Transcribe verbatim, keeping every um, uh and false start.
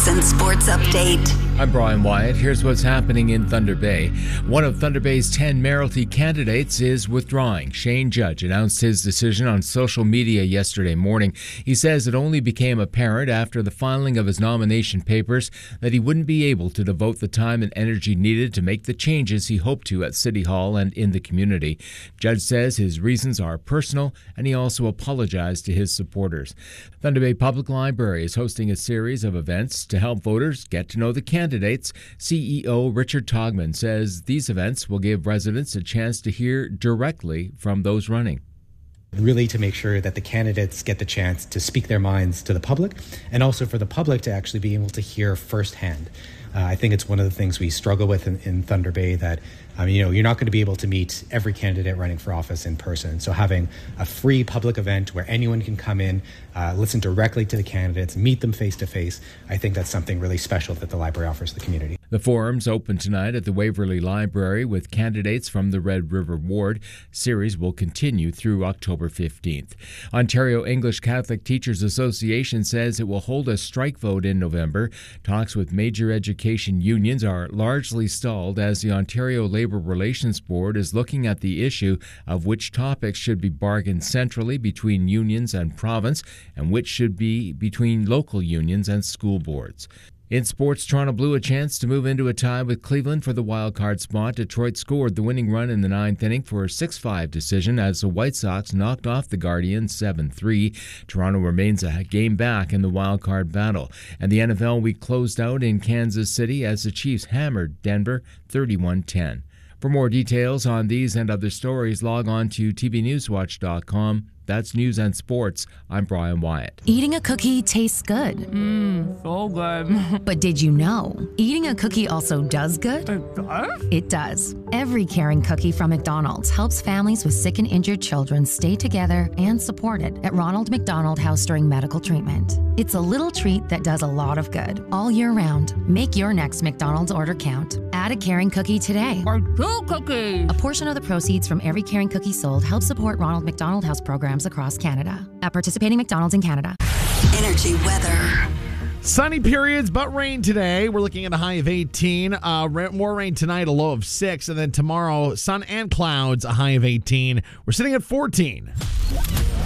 News and Sports Update. I'm Brian Wyatt. Here's what's happening in Thunder Bay. One of Thunder Bay's ten mayoralty candidates is withdrawing. Shane Judge announced his decision on social media yesterday morning. He says it only became apparent after the filing of his nomination papers that he wouldn't be able to devote the time and energy needed to make the changes he hoped to at City Hall and in the community. Judge says his reasons are personal, and he also apologized to his supporters. Thunder Bay Public Library is hosting a series of events to help voters get to know the candidates. Candidates. C E O Richard Togman says these events will give residents a chance to hear directly from those running. Really to make sure that the candidates get the chance to speak their minds to the public, and also for the public to actually be able to hear firsthand. Uh, I think it's one of the things we struggle with in, in Thunder Bay, that um, you know, you're not going to be able to meet every candidate running for office in person. So having a free public event where anyone can come in, uh, listen directly to the candidates, meet them face to face, I think that's something really special that the library offers the community. The forums open tonight at the Waverley Library with candidates from the Red River Ward. Series will continue through October fifteenth. Ontario English Catholic Teachers Association says it will hold a strike vote in November. Talks with major education unions are largely stalled as the Ontario Labour Relations Board is looking at the issue of which topics should be bargained centrally between unions and province and which should be between local unions and school boards. In sports, Toronto Blue a chance to move into a tie with Cleveland for the wildcard spot. Detroit scored the winning run in the ninth inning for a six five decision as the White Sox knocked off the Guardians seven three. Toronto remains a game back in the wildcard battle. And the N F L week closed out in Kansas City as the Chiefs hammered Denver thirty-one ten. For more details on these and other stories, log on to T V Newswatch dot com. That's News and Sports. I'm Brian Wyatt. Eating a cookie tastes good. Mmm, so good. But did you know, eating a cookie also does good? It does? It does. Every caring cookie from McDonald's helps families with sick and injured children stay together and supported at Ronald McDonald House during medical treatment. It's a little treat that does a lot of good all year round. Make your next McDonald's order count. Add a caring cookie today. Or two cookies. A portion of the proceeds from every caring cookie sold helps support Ronald McDonald House programs across Canada. At participating McDonald's in Canada. Energy weather. Sunny periods, but rain today. We're looking at a high of eighteen. Uh, more rain tonight, a low of six. And then tomorrow, sun and clouds, a high of eighteen. We're sitting at fourteen.